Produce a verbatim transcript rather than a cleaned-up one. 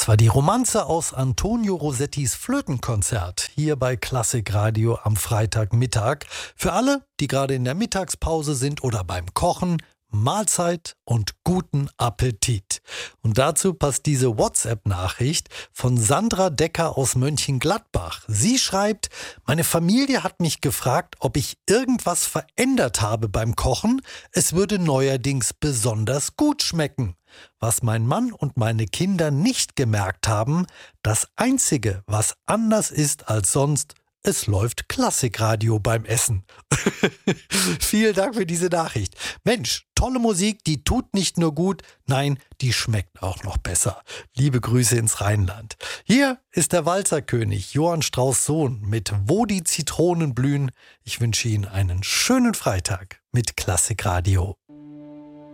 Das war die Romanze aus Antonio Rossettis Flötenkonzert hier bei Klassik Radio am Freitagmittag. Für alle, die gerade in der Mittagspause sind oder beim Kochen, Mahlzeit und guten Appetit. Und dazu passt diese WhatsApp-Nachricht von Sandra Decker aus Mönchengladbach. Sie schreibt: Meine Familie hat mich gefragt, ob ich irgendwas verändert habe beim Kochen. Es würde neuerdings besonders gut schmecken. Was mein Mann und meine Kinder nicht gemerkt haben: Das Einzige, was anders ist als sonst, es läuft Klassikradio beim Essen. Vielen Dank für diese Nachricht. Mensch, tolle Musik, die tut nicht nur gut, nein, die schmeckt auch noch besser. Liebe Grüße ins Rheinland. Hier ist der Walzerkönig Johann Strauß Sohn mit Wo die Zitronen blühen. Ich wünsche Ihnen einen schönen Freitag mit Klassikradio.